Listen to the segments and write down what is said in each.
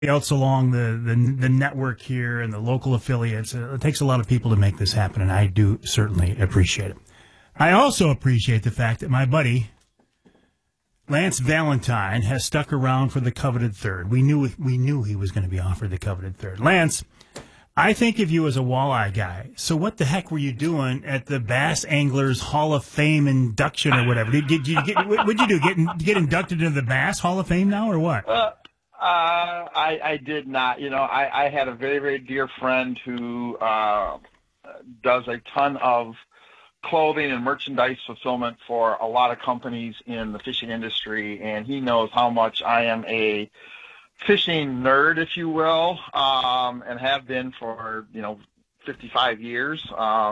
else along the network here and the local affiliates. It takes a lot of people to make this happen, and I do certainly appreciate it. I also appreciate the fact that my buddy Lance Valentine has stuck around for the coveted third. We knew he was going to be offered the coveted third. Lance, I think of you as a walleye guy. So what the heck were you doing at the Bass Anglers Hall of Fame induction or whatever? Did you get? What'd you do? Get inducted into the Bass Hall of Fame now or what? I did not. I had a very, very dear friend who does a ton of clothing and merchandise fulfillment for a lot of companies in the fishing industry, and he knows how much I am a fishing nerd, if you will, and have been for 55 years.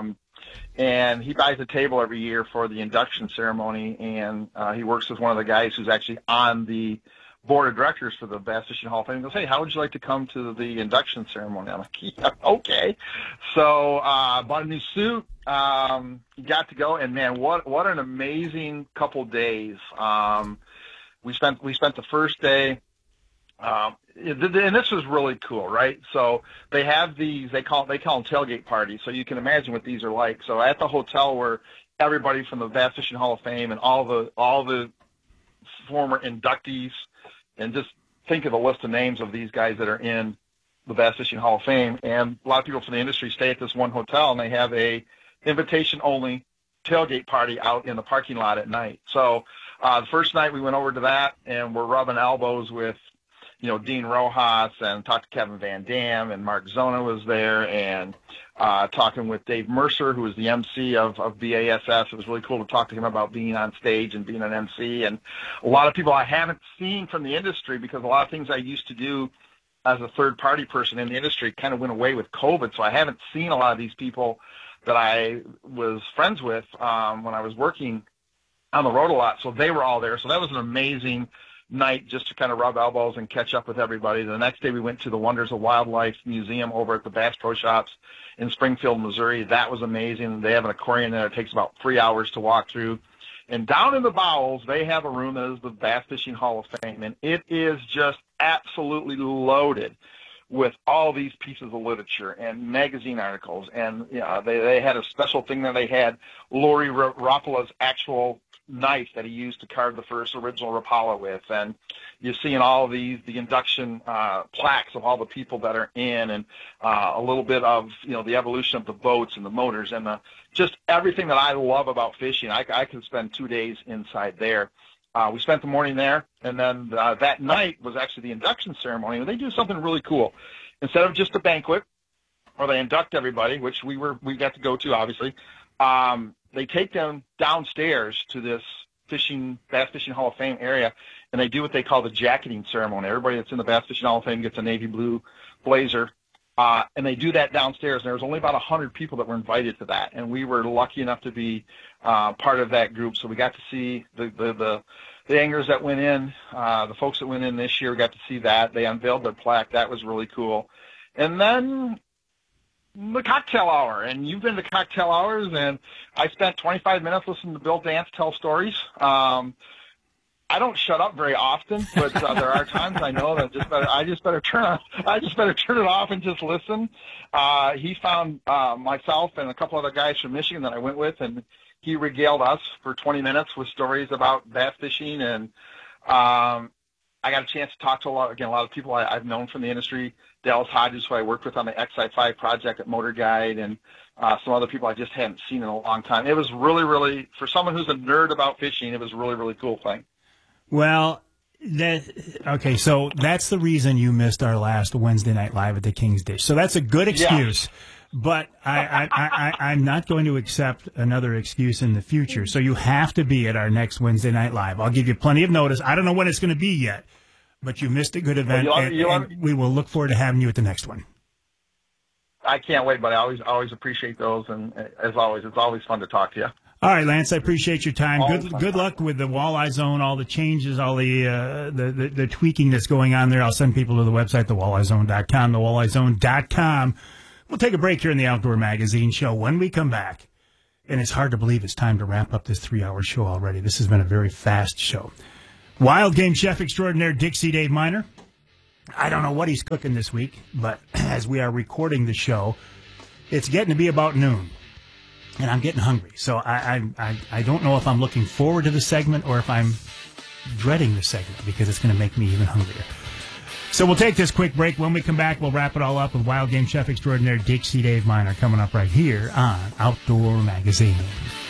And he buys a table every year for the induction ceremony, and he works with one of the guys who's actually on the board of directors for the Bass Fishing Hall of Fame. He goes, "Hey, how would you like to come to the induction ceremony?" I'm like, "Yeah, okay." So bought a new suit, got to go, and man, what an amazing couple days. We spent the first day, and this was really cool, right? So they have these, they call them tailgate parties. So you can imagine what these are like. So at the hotel where everybody from the Bass Fishing Hall of Fame and all the former inductees, and just think of the list of names of these guys that are in the Bass Fishing Hall of Fame. And a lot of people from the industry stay at this one hotel, and they have a invitation-only tailgate party out in the parking lot at night. So the first night we went over to that, and we're rubbing elbows with, Dean Rojas, and talked to Kevin Van Dam, and Mark Zona was there, and talking with Dave Mercer, who was the MC of BASS. It was really cool to talk to him about being on stage and being an MC, and a lot of people I haven't seen from the industry, because a lot of things I used to do as a third-party person in the industry kind of went away with COVID, so I haven't seen a lot of these people that I was friends with when I was working on the road a lot. So they were all there. So that was an amazing night just to kind of rub elbows and catch up with everybody. The next day we went to the Wonders of Wildlife Museum over at the Bass Pro Shops in Springfield, Missouri. That was amazing. They have an aquarium there. It takes about 3 hours to walk through. And down in the bowels, they have a room that is the Bass Fishing Hall of Fame, and it is just absolutely loaded with all these pieces of literature and magazine articles. And they had a special thing that they had Lori Rapala's actual knife that he used to carve the first original Rapala with. And you're seeing all of the induction plaques of all the people that are in, and a little bit of the evolution of the boats and the motors and just everything that I love about fishing. I could spend 2 days inside there. We spent the morning there, and then that night was actually the induction ceremony. And they do something really cool. Instead of just a banquet where they induct everybody, which we got to go to, obviously, they take them downstairs to this Bass Fishing Hall of Fame area, and they do what they call the jacketing ceremony. Everybody that's in the Bass Fishing Hall of Fame gets a navy blue blazer, and they do that downstairs. And there was only about 100 people that were invited to that, and we were lucky enough to be part of that group. So we got to see the anglers that went in, the folks that went in this year. We got to see that. They unveiled their plaque. That was really cool. And then the cocktail hour, and you've been to cocktail hours, and I spent 25 minutes listening to Bill Dance tell stories. I don't shut up very often, but there are times I know that I just better turn it off and just listen. He found myself and a couple other guys from Michigan that I went with, and he regaled us for 20 minutes with stories about bass fishing, and I got a chance to talk to a lot of people I've known from the industry. Dallas Hodges, who I worked with on the XI5 project at Motor Guide, and some other people I just hadn't seen in a long time. It was really, really, for someone who's a nerd about fishing, it was a really, really cool thing. Well, so that's the reason you missed our last Wednesday Night Live at the King's Dish. So that's a good excuse. Yeah. But I'm not going to accept another excuse in the future. So you have to be at our next Wednesday Night Live. I'll give you plenty of notice. I don't know when it's going to be yet, but you missed a good event, and we will look forward to having you at the next one. I can't wait, but I always appreciate those, and as always, it's always fun to talk to you. All right, Lance, I appreciate your time. Good luck with the Walleye Zone, all the changes, all the tweaking that's going on there. I'll send people to the website, thewalleyezone.com, thewalleyezone.com. We'll take a break here in the Outdoor Magazine show. When we come back, and it's hard to believe it's time to wrap up this 3-hour show already. This has been a very fast show. Wild Game Chef Extraordinaire Dixie Dave Miner I don't know what he's cooking this week, but as we are recording the show, it's getting to be about noon, and I'm getting hungry. So I don't know if I'm looking forward to the segment or if I'm dreading the segment because it's going to make me even hungrier. So we'll take this quick break. When we come back, we'll wrap it all up with Wild Game Chef Extraordinaire Dixie Dave Miner coming up right here on Outdoor Magazine.